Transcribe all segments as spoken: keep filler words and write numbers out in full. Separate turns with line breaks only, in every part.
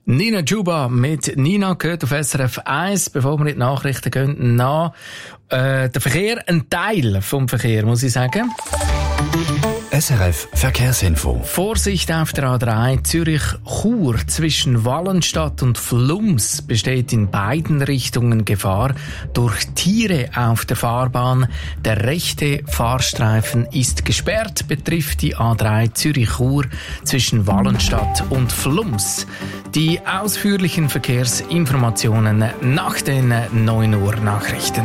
Nina Juba mit Nina gehört auf S R F eins. Bevor wir in die Nachrichten gehen, nach äh, der Verkehr, ein Teil vom Verkehr, muss ich sagen.
S R F Verkehrsinfo.
Vorsicht auf der A drei Zürich-Chur. Zwischen Wallenstadt und Flums besteht in beiden Richtungen Gefahr durch Tiere auf der Fahrbahn. Der rechte Fahrstreifen ist gesperrt, betrifft die A drei Zürich-Chur zwischen Wallenstadt und Flums. Die ausführlichen Verkehrsinformationen nach den neun Uhr Nachrichten.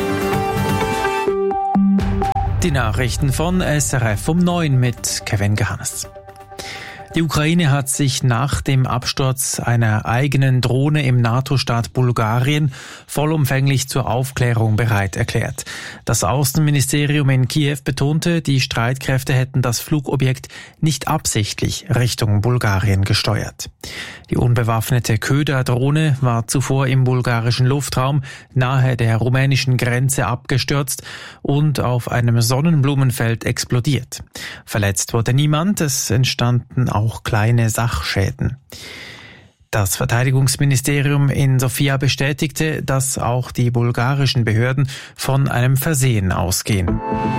Die Nachrichten von S R F um neun mit Kevin Gehannes. Die Ukraine hat sich nach dem Absturz einer eigenen Drohne im NATO-Staat Bulgarien vollumfänglich zur Aufklärung bereit erklärt. Das Außenministerium in Kiew betonte, die Streitkräfte hätten das Flugobjekt nicht absichtlich Richtung Bulgarien gesteuert. Die unbewaffnete Köder-Drohne war zuvor im bulgarischen Luftraum nahe der rumänischen Grenze abgestürzt und auf einem Sonnenblumenfeld explodiert. Verletzt wurde niemand, es entstanden auch kleine Sachschäden. Das Verteidigungsministerium in Sofia bestätigte, dass auch die bulgarischen Behörden von einem Versehen ausgehen.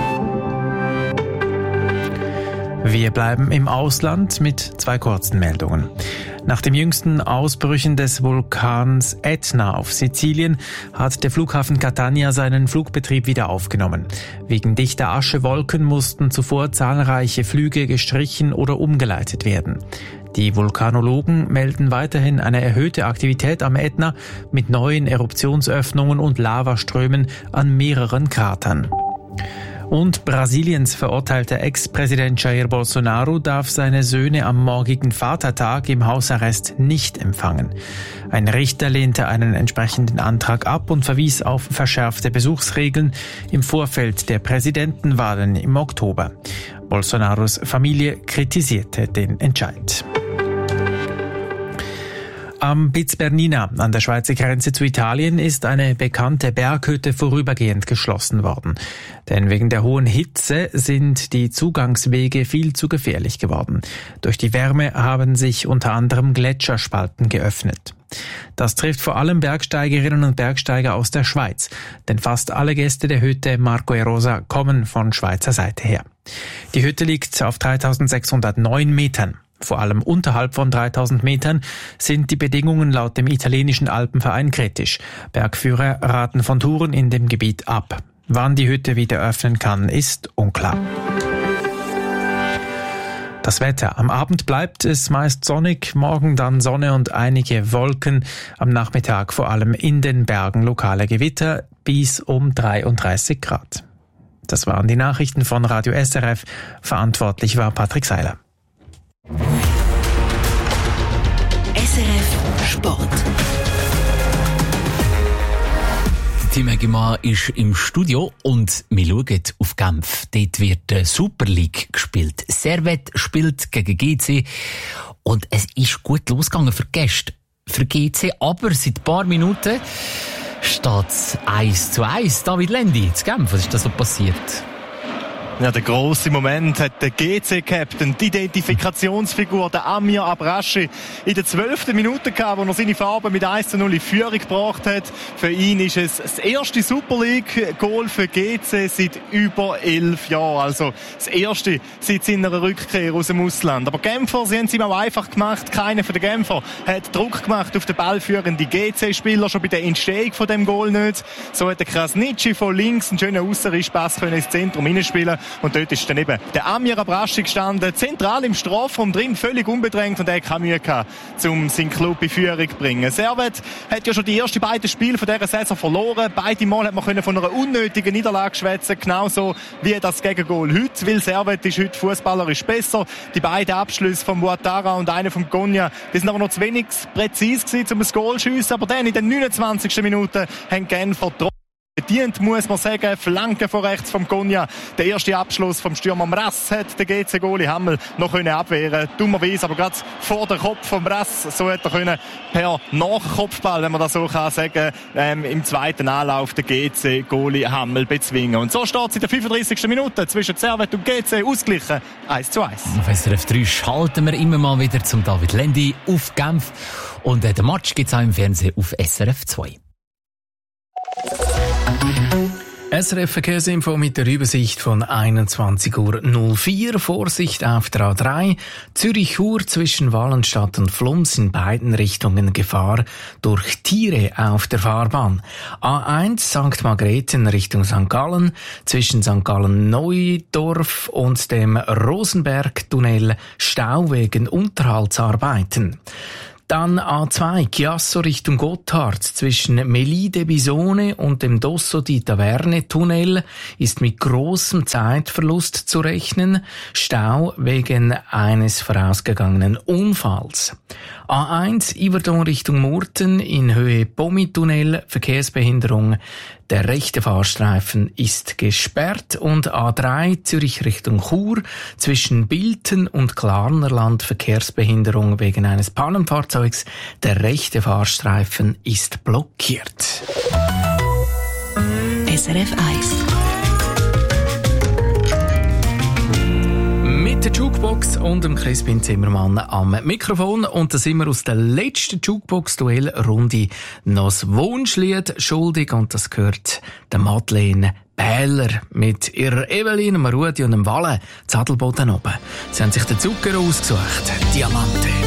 Wir bleiben im Ausland mit zwei kurzen Meldungen. Nach den jüngsten Ausbrüchen des Vulkans Etna auf Sizilien hat der Flughafen Catania seinen Flugbetrieb wieder aufgenommen. Wegen dichter Aschewolken mussten zuvor zahlreiche Flüge gestrichen oder umgeleitet werden. Die Vulkanologen melden weiterhin eine erhöhte Aktivität am Etna mit neuen Eruptionsöffnungen und Lavaströmen an mehreren Kratern. Und Brasiliens verurteilter Ex-Präsident Jair Bolsonaro darf seine Söhne am morgigen Vatertag im Hausarrest nicht empfangen. Ein Richter lehnte einen entsprechenden Antrag ab und verwies auf verschärfte Besuchsregeln im Vorfeld der Präsidentenwahlen im Oktober. Bolsonaros Familie kritisierte den Entscheid. Am Piz Bernina an der Schweizer Grenze zu Italien ist eine bekannte Berghütte vorübergehend geschlossen worden. Denn wegen der hohen Hitze sind die Zugangswege viel zu gefährlich geworden. Durch die Wärme haben sich unter anderem Gletscherspalten geöffnet. Das trifft vor allem Bergsteigerinnen und Bergsteiger aus der Schweiz, denn fast alle Gäste der Hütte Marco e Rosa kommen von Schweizer Seite her. Die Hütte liegt auf dreitausendsechshundertneun Metern. Vor allem unterhalb von dreitausend Metern sind die Bedingungen laut dem italienischen Alpenverein kritisch. Bergführer raten von Touren in dem Gebiet ab. Wann die Hütte wieder öffnen kann, ist unklar. Das Wetter. Am Abend bleibt es meist sonnig, morgen dann Sonne und einige Wolken. Am Nachmittag vor allem in den Bergen lokale Gewitter bis um dreiunddreißig Grad. Das waren die Nachrichten von Radio S R F. Verantwortlich war Patrick Seiler.
S R F Sport.
Tim Hegemann ist im Studio und wir schauen auf Genf. Dort wird die Super League gespielt. Servette spielt gegen G C und es ist gut losgegangen für die Gäste. Für G C, aber seit ein paar Minuten steht es eins zu eins. David Lendi, zu Genf, was ist da so passiert?
Ja, der grosse Moment hat der G C-Captain, die Identifikationsfigur, der Amir Abrashi, in der zwölften Minute gehabt, wo er seine Farben mit eins zu null in Führung gebracht hat. Für ihn ist es das erste Super League-Goal für G C seit über elf Jahren. Also das erste seit seiner Rückkehr aus dem Ausland. Aber Genfer, sie haben es ihm auch einfach gemacht. Keiner von den Genfer hat Druck gemacht auf den ballführenden G C-Spieler, schon bei der Entstehung von dem Goal nicht. So hat der Krasnitschi von links einen schönen Aussenrisspass ins Zentrum hineinspielen. Und dort ist dann eben der Amir Abrashi gestanden, zentral im Strafraum drin, völlig unbedrängt, und er hat keine Mühe gehabt, um seinen Club in Führung zu bringen. Servette hat ja schon die ersten beiden Spiele von dieser Saison verloren. Beide Mal hat man von einer unnötigen Niederlage schwätzen, genauso wie das Gegengol heute, weil Servette ist heute fußballerisch besser. Die beiden Abschlüsse von Ouattara und einer von Gonia, die sind aber noch zu wenig präzise gewesen, um ein Goal zu schiessen, aber dann in den neunundzwanzigsten Minute haben Genfer Bedient, muss man sagen, Flanke von rechts vom Konya. Der erste Abschluss vom Stürmer Mrass hat der G C-Goalie Hammel noch können abwehren. Dummerweise aber gerade vor den Kopf vom Mrass. So hat er können per Nachkopfball, wenn man das so kann sagen, ähm, im zweiten Anlauf der G C-Goalie Hammel bezwingen. Und so steht es in der fünfunddreißigsten Minute zwischen Servet und G C ausgeglichen. eins zu eins.
Auf S R F drei schalten wir immer mal wieder zum David Lendi auf Genf. Und äh, den Match gibt es auch im Fernsehen auf S R F zwei.
S R F Verkehrsinfo mit der Übersicht von einundzwanzig Uhr null vier. Vorsicht auf der A drei. Zürich-Chur zwischen Wallenstadt und Flums in beiden Richtungen Gefahr durch Tiere auf der Fahrbahn. A eins Sankt Margrethen Richtung Sankt Gallen zwischen Sankt Gallen-Neudorf und dem Rosenberg-Tunnel Stau wegen Unterhaltsarbeiten. Dann A zwei, Chiasso Richtung Gotthard zwischen Melide Bisone und dem Dosso di Taverne Tunnel ist mit großem Zeitverlust zu rechnen. Stau wegen eines vorausgegangenen Unfalls. A eins, Yverdon Richtung Murten in Höhe Pommi-Tunnel, Verkehrsbehinderung. Der rechte Fahrstreifen ist gesperrt und A drei Zürich Richtung Chur zwischen Bilten und Klarnerland Verkehrsbehinderung wegen eines Pannenfahrzeugs. Der rechte Fahrstreifen ist blockiert.
S R F eins.
Mit der Jukebox und dem Crispin Zimmermann am Mikrofon. Und da sind wir aus der letzten Jukebox-Duell-Runde noch das Wunschlied schuldig. Und das gehört der Madeleine Bähler mit ihrer Evelyn, dem Rudi und dem Walle zu Adelboden oben. Sie haben sich den Zucker ausgesucht. Diamante.